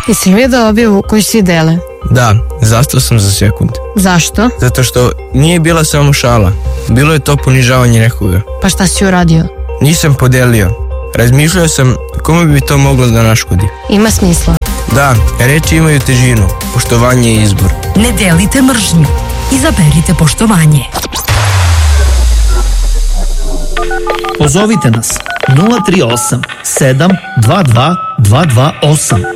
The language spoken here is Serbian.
Jesi li vidio objavu koju svi dele? Da, zastao sam za sekund. Zašto? Zato što nije bila samo šala. Bilo je to ponižavanje nekoga. Pa šta si uradio? Nisam podelio. Razmišljao sam kome bi to moglo da naškodi. Ima smisla. Da, reči imaju težinu. Poštovanje je izbor. Ne delite mržnju. Izaberite poštovanje. Pozovite nas 038 722 228.